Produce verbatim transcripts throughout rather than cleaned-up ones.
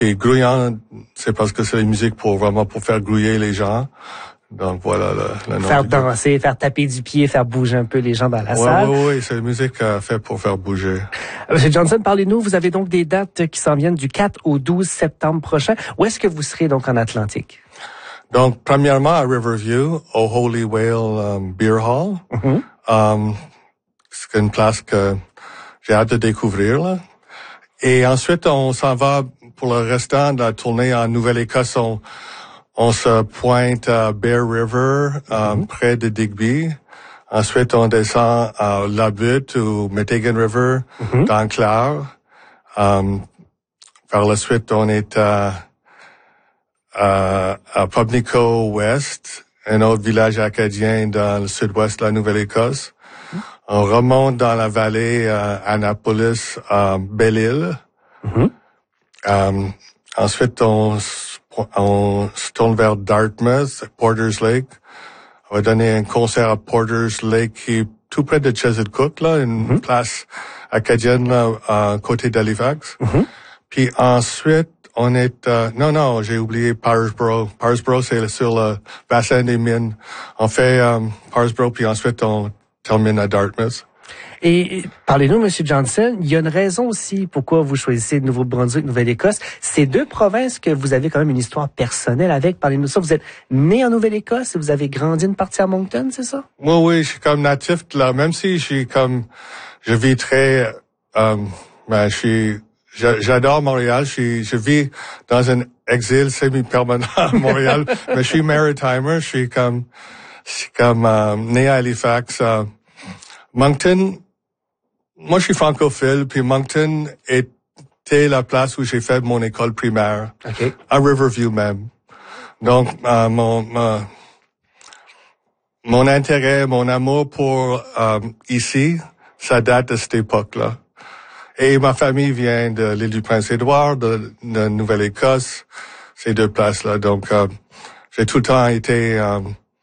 Et grouillant, c'est parce que c'est la musique pour vraiment pour faire grouiller les gens. Donc voilà le, le nom. Faire danser, faire taper du pied, faire bouger un peu les gens dans la ouais, salle. Oui, oui, c'est la musique euh, faite pour faire bouger. Monsieur Johnson, parlez-nous, vous avez donc des dates qui s'en viennent du quatre au douze septembre prochain. Où est-ce que vous serez donc en Atlantique? Donc, premièrement, à Riverview, au Holy Whale um, Beer Hall. Mm-hmm. um, c'est une place que j'ai hâte de découvrir, là. Et ensuite, on s'en va pour le restant de la tournée en Nouvelle-Écosse. On, on se pointe à Bear River, um, mm-hmm. près de Digby. Ensuite, on descend à La Butte ou Metegan River, mm-hmm. dans Clare. Um, par la suite, on est à, à, à Pubnico West, un autre village acadien dans le sud-ouest de la Nouvelle-Écosse. Mm-hmm. On remonte dans la vallée à Annapolis, à Belle-Île. Mm-hmm. Um, ensuite, on, on se tourne vers Dartmouth, Porter's Lake. On va donner un concert à Porter's Lake qui est tout près de Chesilcook, là, une mm-hmm. place acadienne là, à côté d'Halifax. Mm-hmm. Puis ensuite, on est... Euh, non, non, j'ai oublié Parsboro. Parsboro, c'est sur le bassin des mines. On fait um, Parsboro, puis ensuite, on termine à Dartmouth. Et parlez-nous, Monsieur Johnson, il y a une raison aussi pourquoi vous choisissez Nouveau-Brunswick, Nouvelle-Écosse. Ces deux provinces que vous avez quand même une histoire personnelle avec. Parlez-nous de ça. Vous êtes né en Nouvelle-Écosse et vous avez grandi une partie à Moncton, c'est ça? Oui, oui, je suis comme natif de là. Même si je suis comme... Je vis très... Euh, ben, je suis... J'adore Montréal. Je suis, je vis dans un exil semi-permanent à Montréal. Mais je suis maritimer. Je suis comme... Je suis comme euh, né à Halifax. Euh, Moncton... Moi, je suis francophile, puis Moncton était la place où j'ai fait mon école primaire. Okay. À Riverview même. Donc, euh, mon, mon, mon intérêt, mon amour pour euh, ici, ça date de cette époque-là. Et ma famille vient de l'île du Prince-Édouard, de, de Nouvelle-Écosse, ces deux places-là. Donc, euh, j'ai tout le temps été... Euh,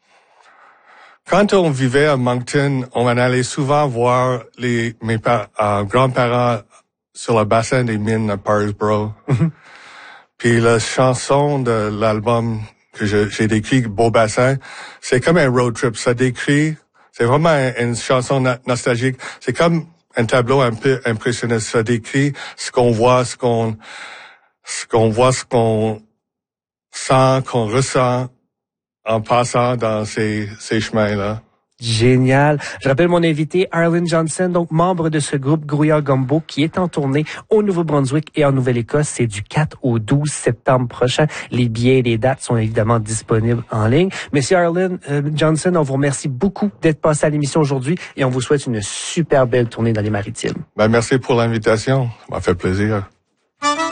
Quand on vivait à Moncton, on allait souvent voir les mes pa- euh, grands-parents sur le bassin des mines à Parsboro. Mm-hmm. Puis la chanson de l'album que je, j'ai décrit, Beau Bassin, c'est comme un road trip. Ça décrit, c'est vraiment une chanson na- nostalgique. C'est comme un tableau un peu impressionniste. Ça décrit ce qu'on voit, ce qu'on, ce qu'on voit, ce qu'on sent, qu'on ressent en passant dans ces, ces chemins-là. Génial. Je rappelle mon invité, Arlen Johnson, donc membre de ce groupe Grouillard Gumbo, qui est en tournée au Nouveau-Brunswick et en Nouvelle-Écosse. C'est du quatre au douze septembre prochain. Les billets et les dates sont évidemment disponibles en ligne. Monsieur Arlen euh, Johnson, on vous remercie beaucoup d'être passé à l'émission aujourd'hui et on vous souhaite une super belle tournée dans les Maritimes. Ben, merci pour l'invitation. Ça m'a fait plaisir.